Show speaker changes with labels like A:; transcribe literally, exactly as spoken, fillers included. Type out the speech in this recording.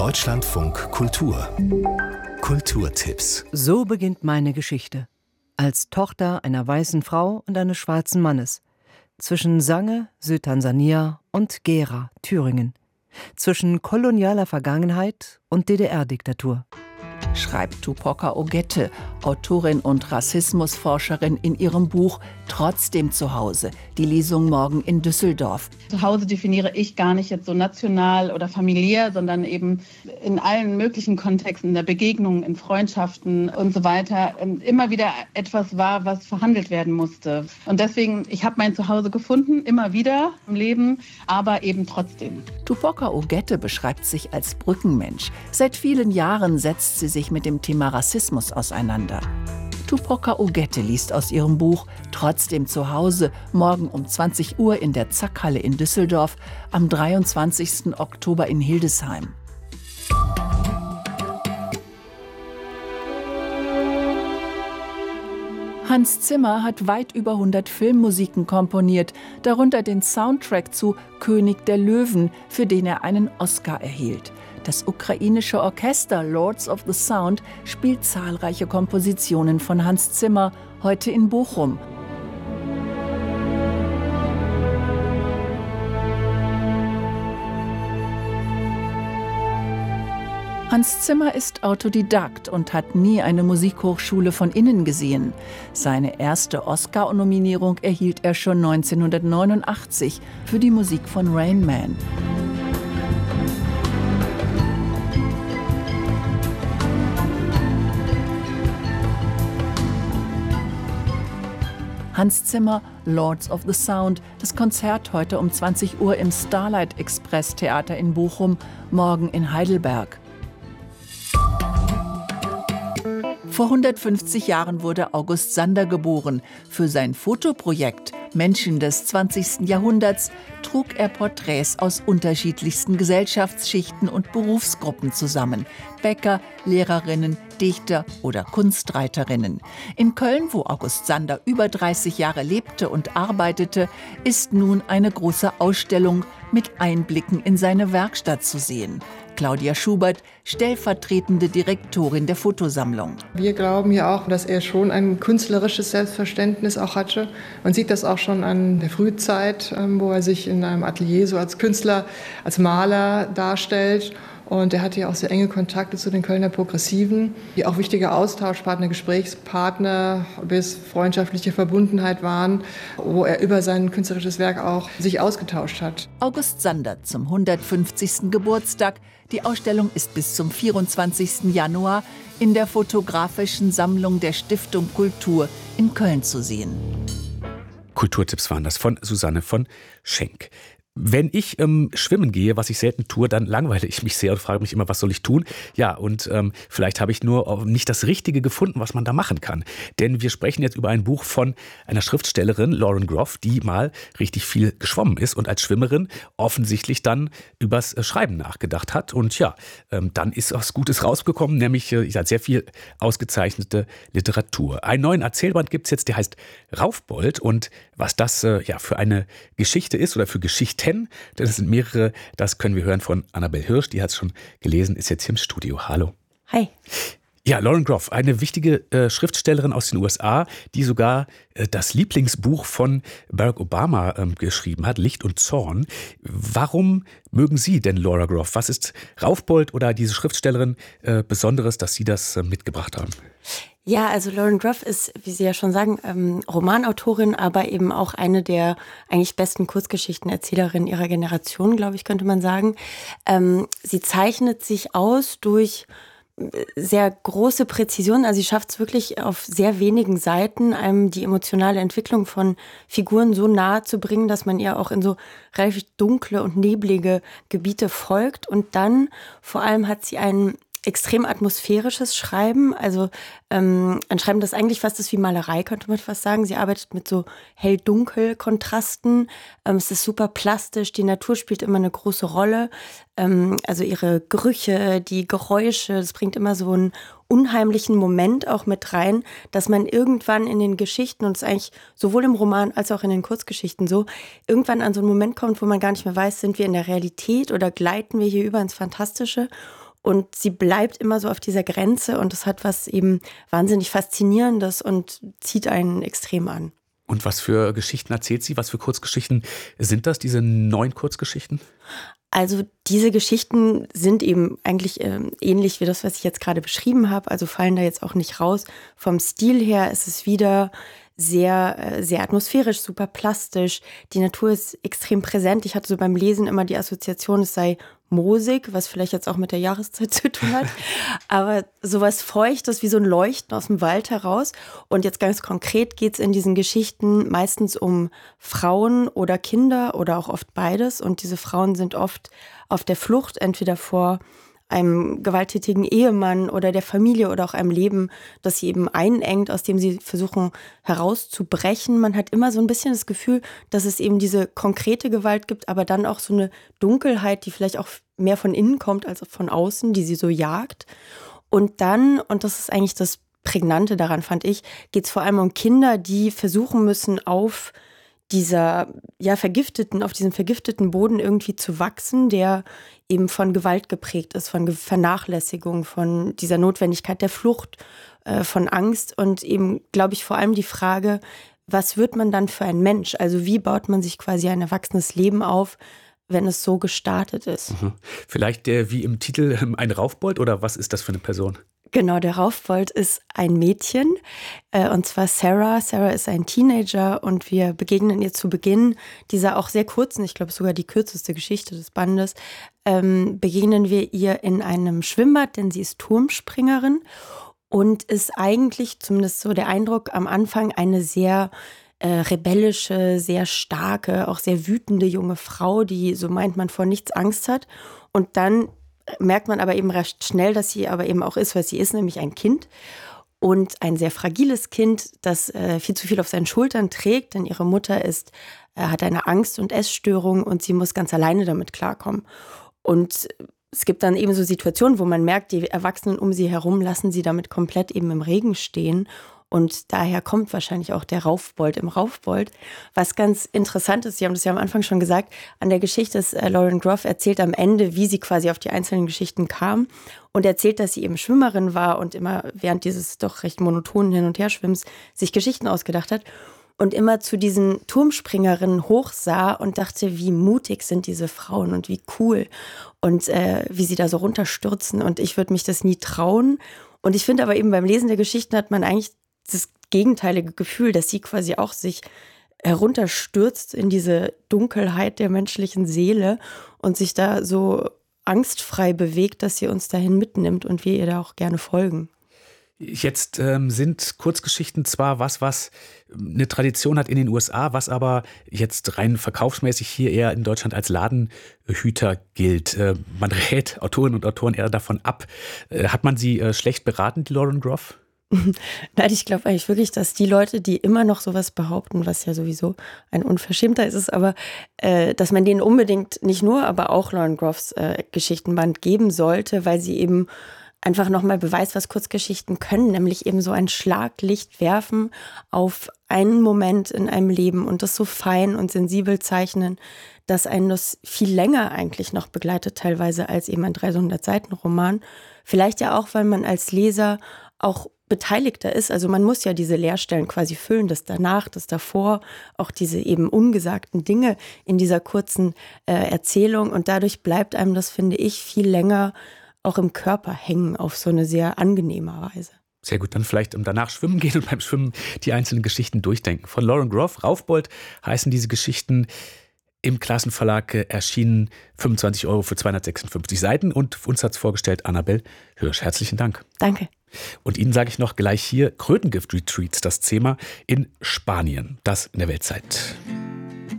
A: Deutschlandfunk Kultur. Kulturtipps.
B: So beginnt meine Geschichte. Als Tochter einer weißen Frau und eines schwarzen Mannes. Zwischen Sange, Südtansania und Gera, Thüringen. Zwischen kolonialer Vergangenheit und D D R-Diktatur.
C: Schreibt Tupoka Ogette, Autorin und Rassismusforscherin, in ihrem Buch Trotzdem zu Hause. Die Lesung morgen in Düsseldorf.
D: Zu Hause definiere ich gar nicht jetzt so national oder familiär, sondern eben in allen möglichen Kontexten, in der Begegnung, in Freundschaften und so weiter, immer wieder etwas war, was verhandelt werden musste. Und deswegen, ich habe mein Zuhause gefunden, immer wieder im Leben, aber eben trotzdem.
C: Tupoka Ogette beschreibt sich als Brückenmensch. Seit vielen Jahren setzt sie sich mit dem Thema Rassismus auseinander. Tupoka Ogette liest aus ihrem Buch Trotzdem zu Hause morgen um zwanzig Uhr in der Zackhalle in Düsseldorf, am dreiundzwanzigsten Oktober in Hildesheim. Hans Zimmer hat weit über hundert Filmmusiken komponiert, darunter den Soundtrack zu König der Löwen, für den er einen Oscar erhielt. Das ukrainische Orchester Lords of the Sound spielt zahlreiche Kompositionen von Hans Zimmer, heute in Bochum. Hans Zimmer ist Autodidakt und hat nie eine Musikhochschule von innen gesehen. Seine erste Oscar-Nominierung erhielt er schon neunzehnhundertneunundachtzig für die Musik von Rain Man. Hans Zimmer, Lords of the Sound, das Konzert heute um zwanzig Uhr im Starlight Express Theater in Bochum, morgen in Heidelberg. Vor hundertfünfzig Jahren wurde August Sander geboren. Für sein Fotoprojekt Menschen des zwanzigsten Jahrhunderts trug er Porträts aus unterschiedlichsten Gesellschaftsschichten und Berufsgruppen zusammen. Bäcker, Lehrerinnen, Dichter oder Kunstreiterinnen. In Köln, wo August Sander über dreißig Jahre lebte und arbeitete, ist nun eine große Ausstellung mit Einblicken in seine Werkstatt zu sehen. Claudia Schubert, stellvertretende Direktorin der Fotosammlung.
E: Wir glauben ja auch, dass er schon ein künstlerisches Selbstverständnis auch hatte. Man sieht das auch schon an der Frühzeit, wo er sich in einem Atelier so als Künstler, als Maler darstellt. Und er hatte ja auch sehr enge Kontakte zu den Kölner Progressiven, die auch wichtige Austauschpartner, Gesprächspartner bis freundschaftliche Verbundenheit waren, wo er über sein künstlerisches Werk auch sich ausgetauscht hat.
C: August Sander zum hundertfünfzigsten Geburtstag. Die Ausstellung ist bis zum vierundzwanzigsten Januar in der fotografischen Sammlung der Stiftung Kultur in Köln zu sehen.
F: Kulturtipps waren das von Susanne von Schenk. Wenn ich ähm, schwimmen gehe, was ich selten tue, dann langweile ich mich sehr und frage mich immer, was soll ich tun? Ja, und ähm, vielleicht habe ich nur nicht das Richtige gefunden, was man da machen kann. Denn wir sprechen jetzt über ein Buch von einer Schriftstellerin, Lauren Groff, die mal richtig viel geschwommen ist und als Schwimmerin offensichtlich dann übers Schreiben nachgedacht hat. Und ja, ähm, dann ist was Gutes rausgekommen, nämlich äh, ja, sehr viel ausgezeichnete Literatur. Einen neuen Erzählband gibt es jetzt, der heißt Raufbold. Und was das äh, ja für eine Geschichte ist oder für Geschichten, denn es sind mehrere, das können wir hören von Annabel Hirsch, die hat es schon gelesen, ist jetzt hier im Studio. Hallo.
G: Hi.
F: Ja, Lauren Groff, eine wichtige äh, Schriftstellerin aus den U S A, die sogar äh, das Lieblingsbuch von Barack Obama äh, geschrieben hat, Licht und Zorn. Warum mögen Sie denn Laura Groff? Was ist Raufbold oder diese Schriftstellerin äh, Besonderes, dass Sie das äh, mitgebracht haben?
G: Ja, also Lauren Groff ist, wie Sie ja schon sagen, ähm, Romanautorin, aber eben auch eine der eigentlich besten Kurzgeschichtenerzählerinnen ihrer Generation, glaube ich, könnte man sagen. Ähm, sie zeichnet sich aus durch sehr große Präzision, also sie schafft es wirklich auf sehr wenigen Seiten, einem die emotionale Entwicklung von Figuren so nahe zu bringen, dass man ihr auch in so relativ dunkle und neblige Gebiete folgt. Und dann vor allem hat sie einen extrem atmosphärisches Schreiben, also ähm, ein Schreiben, das eigentlich fast ist wie Malerei, könnte man fast sagen. Sie arbeitet mit so hell-dunkel-Kontrasten. Ähm, es ist super plastisch, die Natur spielt immer eine große Rolle. Ähm, also ihre Gerüche, die Geräusche, das bringt immer so einen unheimlichen Moment auch mit rein, dass man irgendwann in den Geschichten, und es ist eigentlich sowohl im Roman als auch in den Kurzgeschichten so, irgendwann an so einen Moment kommt, wo man gar nicht mehr weiß, sind wir in der Realität oder gleiten wir hier über ins Fantastische. Und sie bleibt immer so auf dieser Grenze und das hat was eben wahnsinnig Faszinierendes und zieht einen extrem an.
F: Und was für Geschichten erzählt sie? Was für Kurzgeschichten sind das, diese neun Kurzgeschichten?
G: Also diese Geschichten sind eben eigentlich äh, ähnlich wie das, was ich jetzt gerade beschrieben habe. Also fallen da jetzt auch nicht raus. Vom Stil her ist es wieder sehr, sehr atmosphärisch, super plastisch. Die Natur ist extrem präsent. Ich hatte so beim Lesen immer die Assoziation, es sei moosig, was vielleicht jetzt auch mit der Jahreszeit zu tun hat. Aber sowas Feuchtes wie so ein Leuchten aus dem Wald heraus. Und jetzt ganz konkret geht es in diesen Geschichten meistens um Frauen oder Kinder oder auch oft beides. Und diese Frauen sind oft auf der Flucht, entweder vor einem gewalttätigen Ehemann oder der Familie oder auch einem Leben, das sie eben einengt, aus dem sie versuchen herauszubrechen. Man hat immer so ein bisschen das Gefühl, dass es eben diese konkrete Gewalt gibt, aber dann auch so eine Dunkelheit, die vielleicht auch mehr von innen kommt als von außen, die sie so jagt. Und dann, und das ist eigentlich das Prägnante daran, fand ich, geht es vor allem um Kinder, die versuchen müssen, auf dieser ja vergifteten, auf diesem vergifteten Boden irgendwie zu wachsen, der eben von Gewalt geprägt ist, von Vernachlässigung, von dieser Notwendigkeit der Flucht, äh, von Angst und eben, glaube ich, vor allem die Frage, was wird man dann für ein Mensch? Also wie baut man sich quasi ein erwachsenes Leben auf, wenn es so gestartet ist?
F: Mhm. Vielleicht der, wie im Titel, ein Raufbold oder was ist das für eine Person?
G: Genau, der Raufbold ist ein Mädchen, äh, und zwar Sarah. Sarah ist ein Teenager und wir begegnen ihr zu Beginn dieser auch sehr kurzen, ich glaube sogar die kürzeste Geschichte des Bandes, ähm, begegnen wir ihr in einem Schwimmbad, denn sie ist Turmspringerin und ist eigentlich, zumindest so der Eindruck am Anfang, eine sehr äh, rebellische, sehr starke, auch sehr wütende junge Frau, die, so meint man, vor nichts Angst hat. Und dann merkt man aber eben recht schnell, dass sie aber eben auch ist, was sie ist, nämlich ein Kind und ein sehr fragiles Kind, das äh, viel zu viel auf seinen Schultern trägt, denn ihre Mutter ist, äh, hat eine Angst- und Essstörung und sie muss ganz alleine damit klarkommen. Und es gibt dann eben so Situationen, wo man merkt, die Erwachsenen um sie herum lassen sie damit komplett eben im Regen stehen. Und daher kommt wahrscheinlich auch der Raufbold im Raufbold. Was ganz interessant ist, Sie haben das ja am Anfang schon gesagt, an der Geschichte ist, äh, Lauren Groff erzählt am Ende, wie sie quasi auf die einzelnen Geschichten kam und erzählt, dass sie eben Schwimmerin war und immer während dieses doch recht monotonen Hin- und Herschwimmens sich Geschichten ausgedacht hat und immer zu diesen Turmspringerinnen hochsah und dachte, wie mutig sind diese Frauen und wie cool und äh, wie sie da so runterstürzen und ich würde mich das nie trauen. Und ich finde aber eben beim Lesen der Geschichten hat man eigentlich das gegenteilige Gefühl, dass sie quasi auch sich herunterstürzt in diese Dunkelheit der menschlichen Seele und sich da so angstfrei bewegt, dass sie uns dahin mitnimmt und wir ihr da auch gerne folgen.
F: Jetzt ähm, sind Kurzgeschichten zwar was, was eine Tradition hat in den U S A, was aber jetzt rein verkaufsmäßig hier eher in Deutschland als Ladenhüter gilt. Äh, man rät Autorinnen und Autoren eher davon ab. Äh, hat man sie äh, schlecht beraten, die Lauren Groff?
G: Nein, ich glaube eigentlich wirklich, dass die Leute, die immer noch sowas behaupten, was ja sowieso ein Unverschämter ist, ist aber, äh, dass man denen unbedingt nicht nur, aber auch Lauren Groffs äh, Geschichtenband geben sollte, weil sie eben einfach nochmal beweist, was Kurzgeschichten können, nämlich eben so ein Schlaglicht werfen auf einen Moment in einem Leben und das so fein und sensibel zeichnen, dass einen das viel länger eigentlich noch begleitet, teilweise als eben ein dreihundert-Seiten-Roman. Vielleicht ja auch, weil man als Leser auch beteiligter ist. Also man muss ja diese Leerstellen quasi füllen, das danach, das davor, auch diese eben ungesagten Dinge in dieser kurzen äh, Erzählung. Und dadurch bleibt einem das, finde ich, viel länger auch im Körper hängen auf so eine sehr angenehme Weise.
F: Sehr gut, dann vielleicht danach schwimmen gehen und beim Schwimmen die einzelnen Geschichten durchdenken. Von Lauren Groff, Raufbold heißen diese Geschichten, im Klassenverlag erschienen, fünfundzwanzig Euro für zweihundertsechsundfünfzig Seiten und uns hat es vorgestellt Annabel Hirsch. Herzlichen Dank.
G: Danke.
F: Und Ihnen sage ich noch gleich hier, Krötengift-Retreats, das Thema in Spanien, das in der Weltzeit.